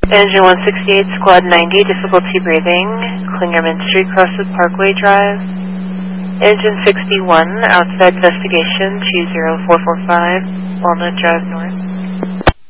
Engine 168, Squad 90, difficulty breathing, Klingerman Street, Croswood Parkway Drive. Engine 61, outside investigation, 20445, Walnut Drive North.